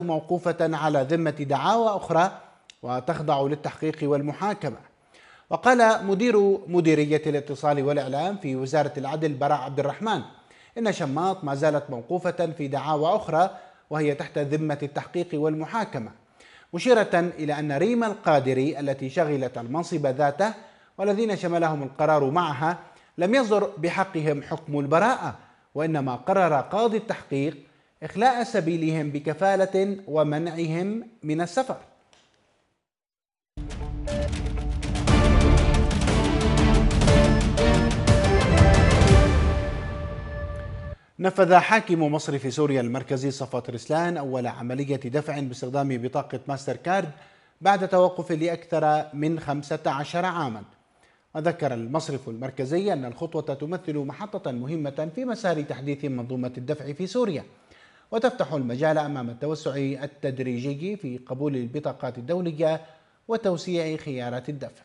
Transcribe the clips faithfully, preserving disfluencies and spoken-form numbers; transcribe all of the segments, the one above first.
موقوفة على ذمة دعاوى أخرى وتخضع للتحقيق والمحاكمة. وقال مدير مديرية الاتصال والإعلام في وزارة العدل براء عبد الرحمن إن شماط ما زالت موقوفة في دعاوى أخرى وهي تحت ذمة التحقيق والمحاكمة، مشيرة إلى أن ريما القادري التي شغلت المنصب ذاته والذين شملهم القرار معها لم يصدر بحقهم حكم البراءة، وإنما قرر قاضي التحقيق إخلاء سبيلهم بكفالة ومنعهم من السفر. نفذ حاكم مصرف سوريا المركزي صفوت رسلان أول عملية دفع باستخدام بطاقة ماستر كارد بعد توقف لأكثر من خمسة عشر عاما. وذكر المصرف المركزي أن الخطوة تمثل محطة مهمة في مسار تحديث منظومة الدفع في سوريا، وتفتح المجال أمام التوسع التدريجي في قبول البطاقات الدولية وتوسيع خيارات الدفع.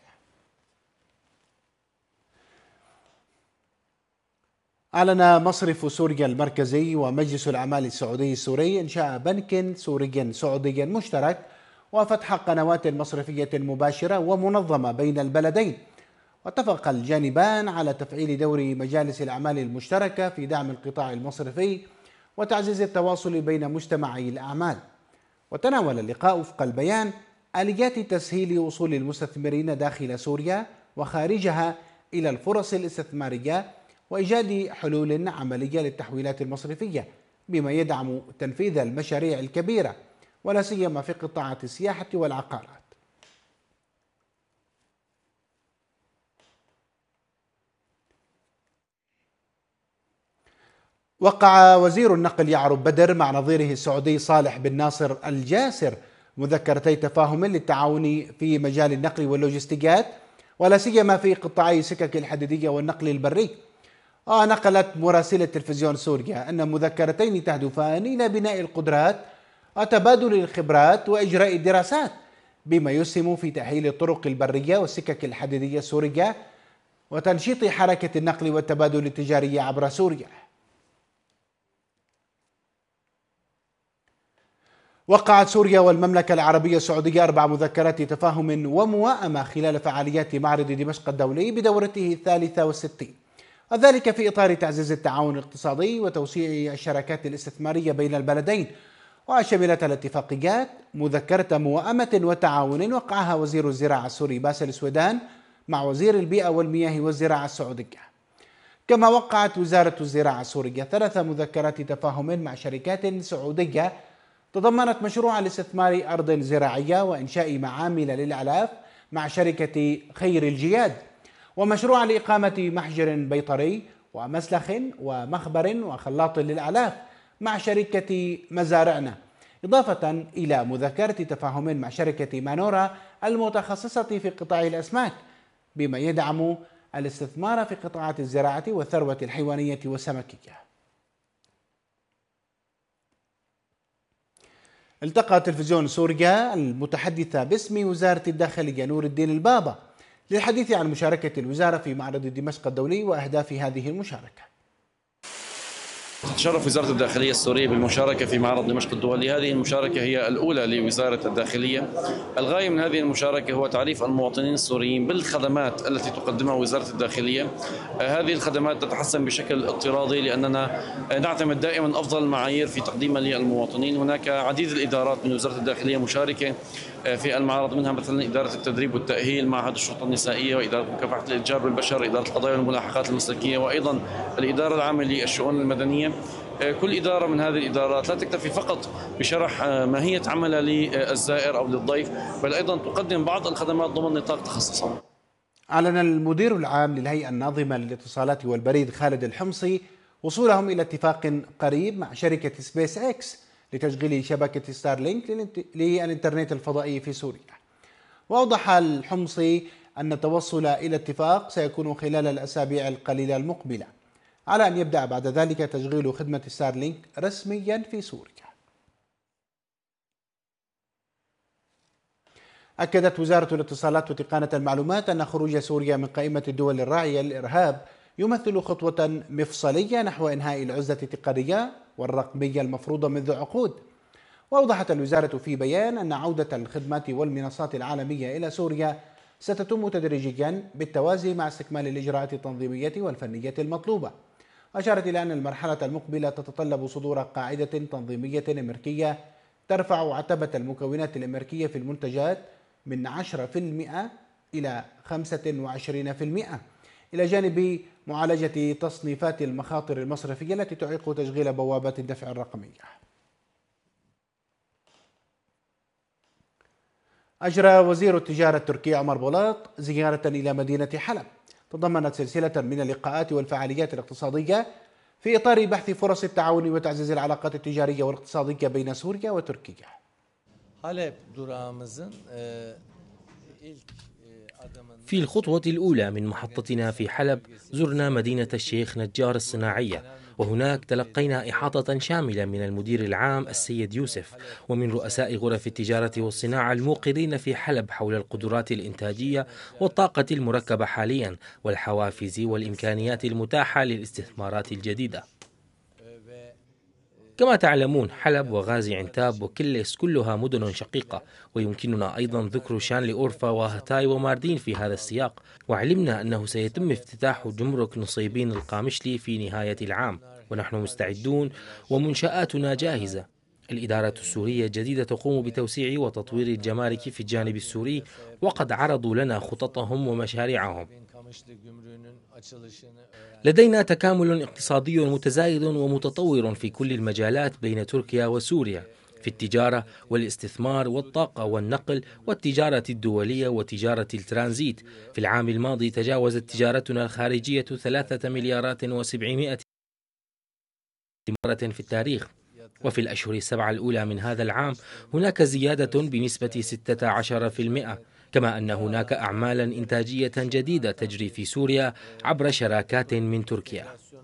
أعلن مصرف سوريا المركزي ومجلس الأعمال السعودي السوري إنشاء بنك سوري سعودي مشترك وفتح قنوات مصرفية مباشرة ومنظمة بين البلدين. واتفق الجانبان على تفعيل دور مجالس الأعمال المشتركة في دعم القطاع المصرفي وتعزيز التواصل بين مجتمعي الأعمال. وتناول اللقاء وفق البيان آليات تسهيل وصول المستثمرين داخل سوريا وخارجها إلى الفرص الاستثمارية وإيجاد حلول عملية للتحويلات المصرفية بما يدعم تنفيذ المشاريع الكبيرة ولا سيما في قطاعات السياحة والعقارات. وقع وزير النقل يعرب بدر مع نظيره السعودي صالح بن ناصر الجاسر مذكرتي تفاهم للتعاون في مجال النقل واللوجستيات ولا سيما في قطاعي السكك الحديدية والنقل البري. ونقلت مراسلة تلفزيون سوريا أن مذكرتين تهدفان إلى بناء القدرات وتبادل الخبرات وإجراء الدراسات بما يسهم في تأهيل الطرق البرية والسكك الحديدية السورية وتنشيط حركة النقل والتبادل التجاري عبر سوريا. وقعت سوريا والمملكة العربية السعودية أربع مذكرات تفاهم وموائمة خلال فعاليات معرض دمشق الدولي بدورته الثالثة والستين، وذلك في إطار تعزيز التعاون الاقتصادي وتوسيع الشراكات الاستثمارية بين البلدين. وشملت الاتفاقيات مذكرة موائمة وتعاون وقعها وزير الزراعة السوري باسل السويدان مع وزير البيئة والمياه والزراعة السعودية. كما وقعت وزارة الزراعة السورية ثلاث مذكرات تفاهم مع شركات سعودية تضمنت مشروع الاستثمار أرض زراعية وإنشاء معامل للأعلاف مع شركة خير الجياد، ومشروع لإقامة محجر بيطري ومسلخ ومخبر وخلاط للأعلاف مع شركة مزارعنا، إضافة إلى مذكرة تفاهم مع شركة مانورا المتخصصة في قطاع الأسماك بما يدعم الاستثمار في قطاعات الزراعة والثروة الحيوانية والسمكية. التقى تلفزيون سوريا المتحدثة باسم وزارة الداخلية نور الدين البابا للحديث عن مشاركة الوزارة في معرض دمشق الدولي وأهداف هذه المشاركة. تشرف وزارة الداخلية السورية بالمشاركة في معرض دمشق الدولي. هذه المشاركة هي الأولى لوزارة الداخلية. الغاية من هذه المشاركة هو تعريف المواطنين السوريين بالخدمات التي تقدمها وزارة الداخلية. هذه الخدمات تتحسن بشكل اضطرادي لأننا نعتمد دائما أفضل المعايير في تقديمها للمواطنين. هناك عديد الإدارات من وزارة الداخلية مشاركة في المعرض، منها مثلا إدارة التدريب والتأهيل، معهد الشرطة النسائية، وإدارة مكافحة الإتجار بالبشر، إدارة القضايا والملاحقات المسلكية، وأيضا الإدارة العامة للشؤون المدنية. كل إدارة من هذه الإدارات لا تكتفي فقط بشرح ماهية عملها للزائر أو للضيف، بل أيضا تقدم بعض الخدمات ضمن نطاق تخصصها. أعلن المدير العام للهيئة الناظمة للاتصالات والبريد خالد الحمصي وصولهم إلى اتفاق قريب مع شركة سبيس إكس لتشغيل شبكة ستار لينك للإنترنت الفضائي في سوريا. وأوضح الحمصي أن التوصل إلى اتفاق سيكون خلال الأسابيع القليلة المقبلة، على أن يبدأ بعد ذلك تشغيل خدمة ستار لينك رسميا في سوريا. أكدت وزارة الاتصالات وتقنية المعلومات أن خروج سوريا من قائمة الدول الراعية للإرهاب يمثل خطوة مفصلية نحو إنهاء العزلة التقنية والرقمية المفروضة منذ عقود. وأوضحت الوزارة في بيان أن عودة الخدمات والمنصات العالمية إلى سوريا ستتم تدريجيا بالتوازي مع استكمال الإجراءات التنظيمية والفنية المطلوبة. أشارت إلى أن المرحلة المقبلة تتطلب صدور قاعدة تنظيمية أمريكية ترفع عتبة المكونات الأمريكية في المنتجات من عشرة بالمئة إلى خمسة وعشرين بالمئة، إلى جانب معالجة تصنيفات المخاطر المصرفية التي تعيق تشغيل بوابات الدفع الرقمية. أجرى وزير التجارة التركي عمر بولاط زيارة إلى مدينة حلب تضمنت سلسلة من اللقاءات والفعاليات الاقتصادية في إطار بحث فرص التعاون وتعزيز العلاقات التجارية والاقتصادية بين سوريا وتركيا. في الخطوة الأولى من محطتنا في حلب زرنا مدينة الشيخ نجار الصناعية، وهناك تلقينا إحاطة شاملة من المدير العام السيد يوسف ومن رؤساء غرف التجارة والصناعة الموقرين في حلب حول القدرات الإنتاجية والطاقة المركبة حاليا والحوافز والإمكانيات المتاحة للاستثمارات الجديدة. كما تعلمون حلب وغازي عنتاب وكلس كلها مدن شقيقة، ويمكننا أيضا ذكر شانلي أورفا وهتاي وماردين في هذا السياق، وعلمنا أنه سيتم افتتاح جمرك نصيبين القامشلي في نهاية العام، ونحن مستعدون ومنشآتنا جاهزة. الإدارة السورية الجديدة تقوم بتوسيع وتطوير الجمارك في الجانب السوري، وقد عرضوا لنا خططهم ومشاريعهم. لدينا تكامل اقتصادي متزايد ومتطور في كل المجالات بين تركيا وسوريا، في التجارة والاستثمار والطاقة والنقل والتجارة الدولية وتجارة الترانزيت. في العام الماضي تجاوزت تجارتنا الخارجية ثلاثة مليارات وسبعمائة مرة في التاريخ، وفي الأشهر السبعة الأولى من هذا العام هناك زيادة بنسبة ستة عشر بالمئة، كما أن هناك أعمالا إنتاجية جديدة تجري في سوريا عبر شراكات من تركيا.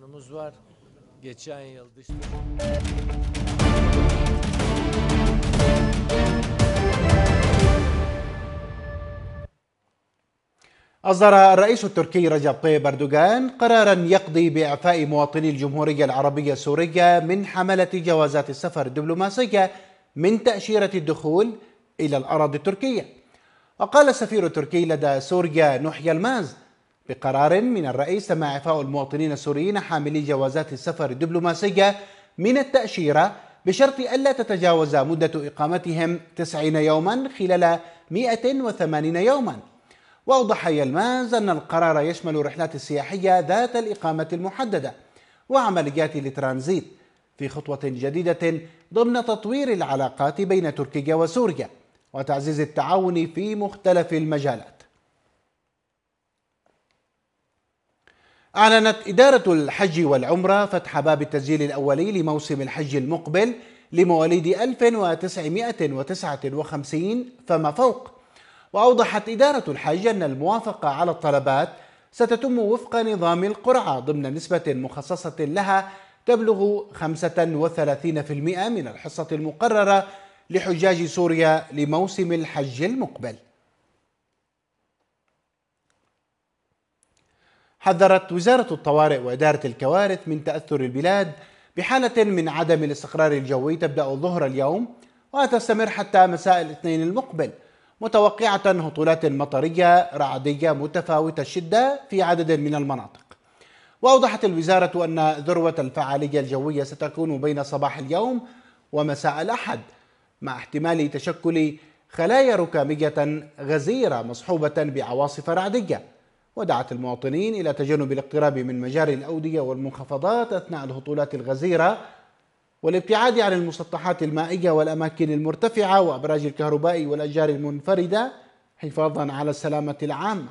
أصدر الرئيس التركي رجب طيب أردوغان قرارا يقضي بإعفاء مواطني الجمهورية العربية السورية من حملة جوازات السفر الدبلوماسية من تأشيرة الدخول إلى الأراضي التركية. وقال السفير التركي لدى سوريا نوح يلماز بقرار من الرئيس تم إعفاء المواطنين السوريين حاملي جوازات السفر الدبلوماسية من التأشيرة بشرط ألا تتجاوز مدة إقامتهم تسعين يوما خلال مئة وثمانين يوما. وأوضح يلماز أن القرار يشمل الرحلات السياحية ذات الإقامة المحددة وعمليات الترانزيت في خطوة جديدة ضمن تطوير العلاقات بين تركيا وسوريا وتعزيز التعاون في مختلف المجالات. أعلنت إدارة الحج والعمرة فتح باب التسجيل الأولي لموسم الحج المقبل لمواليد ألف وتسعمائة وتسعة وخمسين فما فوق. وأوضحت إدارة الحج أن الموافقة على الطلبات ستتم وفق نظام القرعة ضمن نسبة مخصصة لها تبلغ خمسة وثلاثين بالمئة من الحصة المقررة لحجاج سوريا لموسم الحج المقبل. حذرت وزارة الطوارئ وإدارة الكوارث من تأثر البلاد بحالة من عدم الاستقرار الجوي تبدأ ظهر اليوم وتستمر حتى مساء الاثنين المقبل، متوقعة هطولات مطرية رعدية متفاوتة الشدة في عدد من المناطق. وأوضحت الوزارة أن ذروة الفعالية الجوية ستكون بين صباح اليوم ومساء الأحد، مع احتمال تشكل خلايا ركامية غزيرة مصحوبة بعواصف رعدية. ودعت المواطنين إلى تجنب الاقتراب من مجاري الأودية والمنخفضات أثناء الهطولات الغزيرة، والابتعاد عن المسطحات المائية والأماكن المرتفعة وأبراج الكهرباء والأشجار المنفردة حفاظا على السلامة العامة.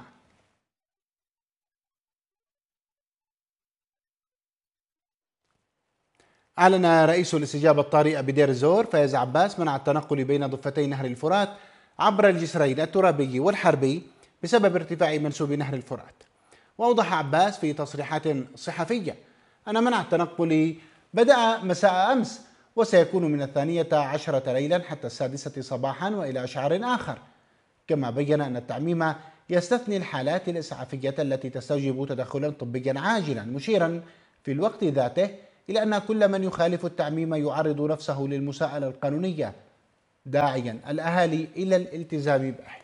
أعلن رئيس الاستجابة الطارئة بدير الزور فايز عباس منع التنقل بين ضفتي نهر الفرات عبر الجسرين الترابي والحربي بسبب ارتفاع منسوب نهر الفرات. وأوضح عباس في تصريحات صحفية أن منع التنقل بدأ مساء أمس وسيكون من الثانية عشرة ليلا حتى السادسة صباحا وإلى أشعار آخر. كما بين أن التعميم يستثني الحالات الإسعافية التي تستوجب تدخلا طبيا عاجلا، مشيرا في الوقت ذاته إلى أن كل من يخالف التعميم يعرض نفسه للمساءلة القانونية داعيا الأهالي إلى الالتزام به.